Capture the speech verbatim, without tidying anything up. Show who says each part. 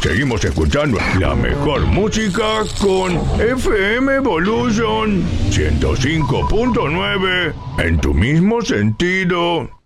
Speaker 1: Seguimos escuchando la mejor música con F M Evolution ciento cinco punto nueve en tu mismo sentido.